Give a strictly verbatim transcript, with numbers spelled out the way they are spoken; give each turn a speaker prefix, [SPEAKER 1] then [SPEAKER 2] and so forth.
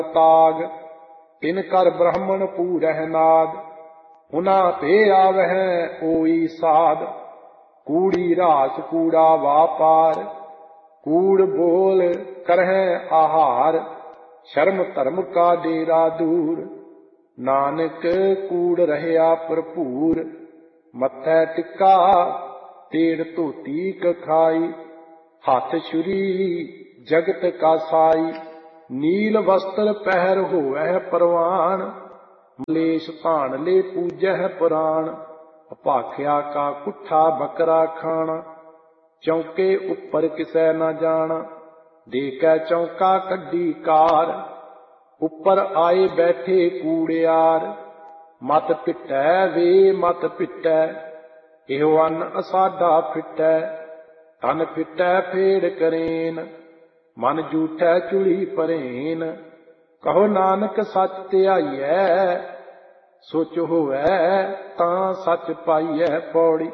[SPEAKER 1] ताग तिन कर ब्राह्मण पूरह नाद हुना पे आवह ओई साध कूड़ी रास कूड़ा वापार कूड़ बोल करह आहार शर्म धर्म का डेरा दूर नानक कूड़ रहया भरपूर मत्थै टिक्का तेड़ धोती कखाई हथ छुरी जगत का साई नील वस्त्र पहर होवै परवान मलेश धान ले पूजह पुराण अभाख्या का कुठा बकरा खाना चौके उपर किसै न जाना देकै चौका कड्डी कार उपर आए बैठे कूड़ियार मत पिटै वे मत पिटै एहो अन्न असाडा फिटै तन फिटै फेड़ करेन मन जूठै चुड़ी परेन कहो नानक सच ध्याइयै सुच होवै तां सच पाइयै पौड़ी।